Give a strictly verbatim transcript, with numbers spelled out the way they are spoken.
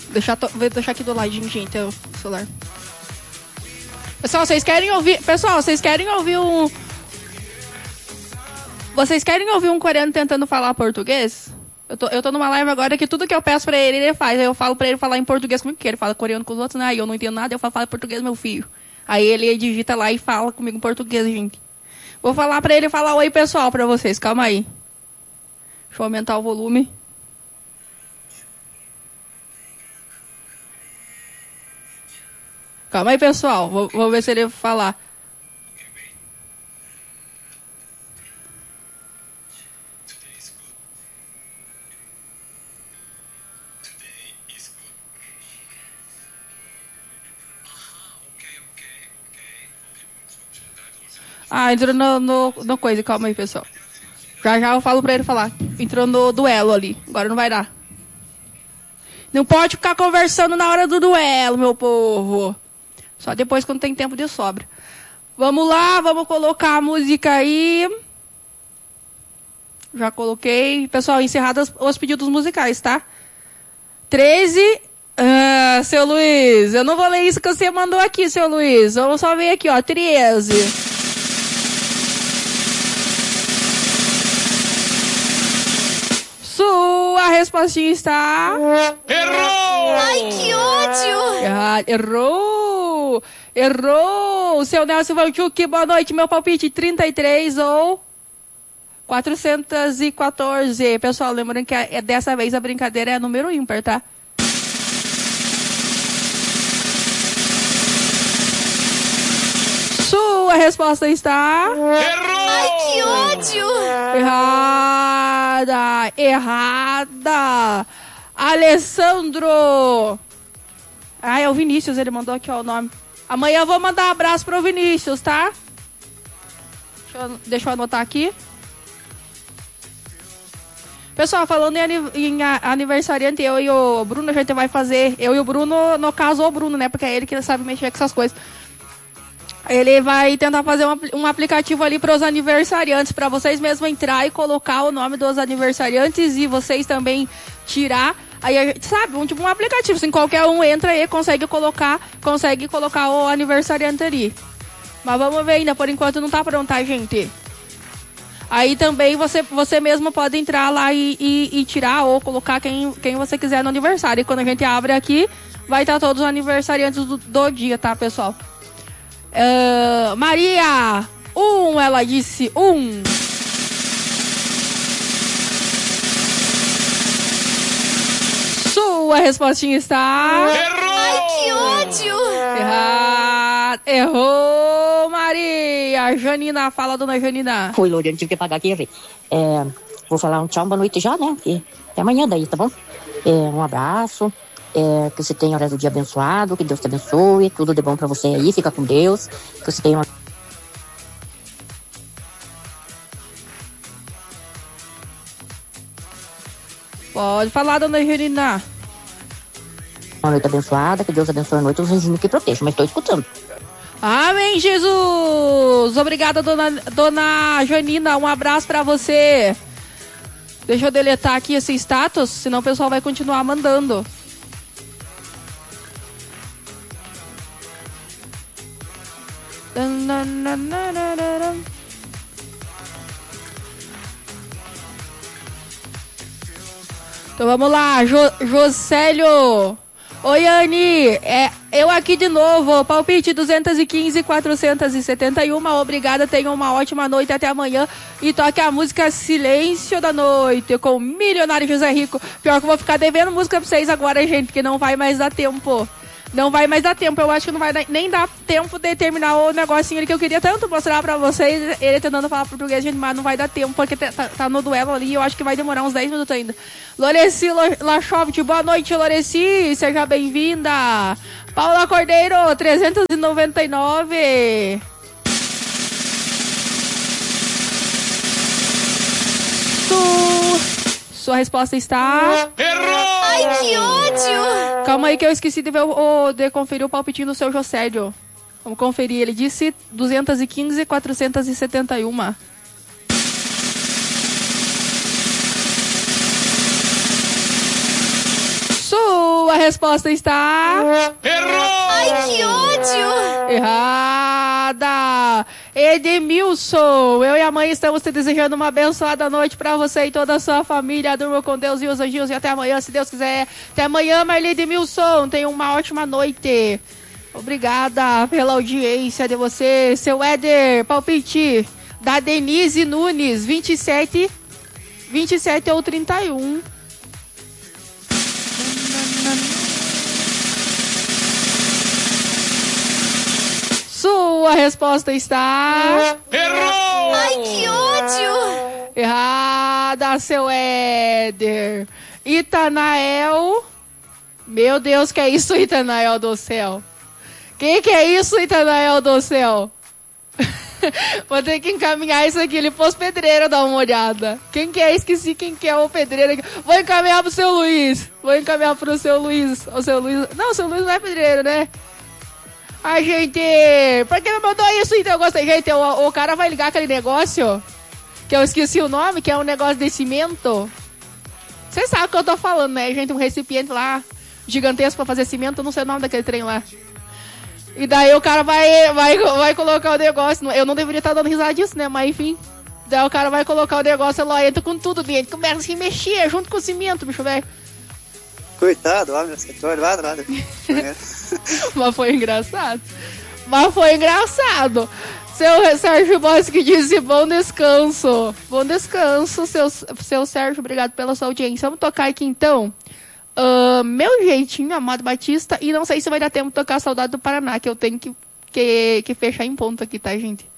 Deixar to... Vou deixar aqui do ladinho, gente, o celular. Pessoal, vocês querem ouvir... Pessoal, vocês querem ouvir um... Vocês querem ouvir um coreano tentando falar português? Eu tô, eu tô numa live agora que tudo que eu peço pra ele, ele faz. Aí eu falo pra ele falar em português comigo, porque ele fala coreano com os outros, né? Aí eu não entendo nada, eu falo, fala português, meu filho. Aí ele digita lá e fala comigo em português, gente. Vou falar pra ele falar oi, pessoal, pra vocês. Calma aí. Deixa eu aumentar o volume. Calma aí, pessoal. Vou, vou ver se ele vai falar. Ah, entrou no, no, no coisa. Calma aí, pessoal. Já já eu falo pra ele falar. Entrou no duelo ali. Agora não vai dar. Não pode ficar conversando na hora do duelo, meu povo. Só depois quando tem tempo de sobra. Vamos lá, vamos colocar a música aí. Já coloquei. Pessoal, encerrados os pedidos musicais, tá? treze. Ah, seu Luiz, eu não vou ler isso que você mandou aqui, seu Luiz. Vamos só ver aqui, ó. treze. Sua respostinha está... Errou! Ai, que ódio! Errado. Errou! Errou! Seu Nelson Vanchuk, boa noite. Meu palpite, trinta e três ou quatrocentos e quatorze. Pessoal, lembrando que a, dessa vez a brincadeira é número ímpar, tá? Sua resposta está... Errou! Ai, que ódio! Errada! Errada! Alessandro! Ah, é o Vinícius, ele mandou aqui ó, o nome. Amanhã eu vou mandar um abraço pro Vinícius, tá? Deixa eu, deixa eu anotar aqui. Pessoal, falando em, em aniversariante, eu e o Bruno, a gente vai fazer... Eu e o Bruno, no caso, o Bruno, né? Porque é ele que sabe mexer com essas coisas. Ele vai tentar fazer um, um aplicativo ali para os aniversariantes, para vocês mesmos entrar e colocar o nome dos aniversariantes e vocês também tirar. Aí a gente sabe, um tipo um aplicativo, assim, qualquer um entra e consegue colocar, consegue colocar o aniversariante ali. Mas vamos ver ainda, por enquanto não tá pronto, tá, gente? Aí também você, você mesmo pode entrar lá e, e, e tirar ou colocar quem, quem você quiser no aniversário. E quando a gente abre aqui, vai estar todos os aniversariantes do, do dia, tá, pessoal? Uh, Maria, um, ela disse um. Sua respostinha está... Errou! Ai, que ódio! Errado. Errou, Maria. Janina, fala, dona Janina. Foi, Loriane, tive que pagar aqui, velho. É, vou falar um tchau, boa noite já, né? E até amanhã daí, tá bom? É, um abraço. É, que você tenha o resto do dia abençoado, que Deus te abençoe, tudo de bom pra você aí, fica com Deus, que você tenha uma... Pode falar, dona Janina. Uma noite abençoada, que Deus abençoe a noite, os anjinhos que protejam, mas tô escutando. Amém, Jesus! Obrigada, dona, dona Janina, um abraço pra você. Deixa eu deletar aqui esse status, senão o pessoal vai continuar mandando. Então vamos lá, jo Josélio. Oi, Anne. É, eu aqui de novo. Palpite duzentos e quinze, quatrocentos e setenta e um. Obrigada, tenham uma ótima noite até amanhã. E toque a música Silêncio da Noite com o Milionário José Rico. Pior que eu vou ficar devendo música pra vocês agora, gente, que não vai mais dar tempo. Não vai mais dar tempo, eu acho que não vai nem dar tempo de terminar o negocinho ali que eu queria tanto mostrar pra vocês. Ele tentando falar português, gente, mas não vai dar tempo, porque tá, tá no duelo ali e eu acho que vai demorar uns dez minutos ainda. Loreci Lachovit, boa noite, Loreci, seja bem-vinda. Paula Cordeiro, trezentos e noventa e nove. Su... Sua resposta está... Errou! Ai, que ódio! Calma aí que eu esqueci de, ver o, de conferir o palpitinho do seu Josélio. Vamos conferir. Ele disse duzentos e quinze, quatrocentos e setenta e um. Sua resposta está... Errou! Ai, que ódio! Errada! Edmilson, eu e a mãe estamos te desejando uma abençoada noite pra você e toda a sua família. Durma com Deus e os anjinhos e até amanhã, se Deus quiser. Até amanhã, Marli Edmilson. Tenha uma ótima noite. Obrigada pela audiência de você. Seu Éder, palpite da Denise Nunes, vinte e sete, vinte e sete ou trinta e um. Sua resposta está... Errou! Ai, que ódio! Errada, seu Éder. Itanael. Meu Deus, que é isso, Itanael do céu? Quem que é isso, Itanael do céu? Vou ter que encaminhar isso aqui ali pros pedreiros dar uma olhada. Quem que é? Esqueci quem que é o pedreiro aqui. Vou encaminhar pro seu Luiz. Vou encaminhar pro seu Luiz. O seu Luiz... Não, o seu Luiz não é pedreiro, né? Ai, gente, por que me mandou isso? Então eu gostei. Gente, o, o cara vai ligar aquele negócio, que eu esqueci o nome, que é um negócio de cimento. Vocês sabem o que eu tô falando, né, gente? Um recipiente lá, gigantesco pra fazer cimento, eu não sei o nome daquele trem lá. E daí o cara vai, vai, vai colocar o negócio. Eu não deveria estar dando risada disso, né? Mas enfim. Daí o cara vai colocar o negócio lá, entra com tudo dentro. Começa a se mexer junto com o cimento, bicho velho. Coitado, olha meu setor, vai nada. Mas foi engraçado. Mas foi engraçado. Seu Sérgio Bosque disse bom descanso. Bom descanso, seu, seu Sérgio. Obrigado pela sua audiência. Vamos tocar aqui então. Uh, meu jeitinho, Amado Batista. E não sei se vai dar tempo de tocar Saudade do Paraná, que eu tenho que, que, que fechar em ponto aqui, tá, gente?